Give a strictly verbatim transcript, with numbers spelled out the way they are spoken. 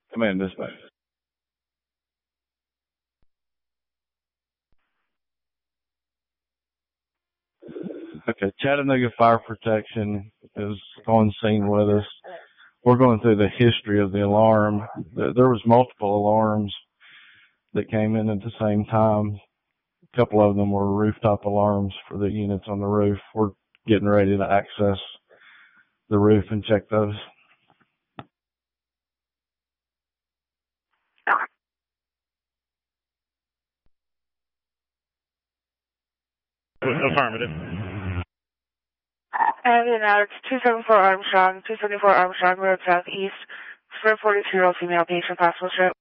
Command dispatch. Okay, Chattanooga Fire Protection is on scene with us. We're going through the history of the alarm. There was multiple alarms that came in at the same time. A couple of them were rooftop alarms for the units on the roof. We're getting ready to access the roof and check those. Affirmative. And now it's two seventy-four Armstrong, two seventy-four Armstrong Road Southeast, square forty-two year old female patient, possible trip.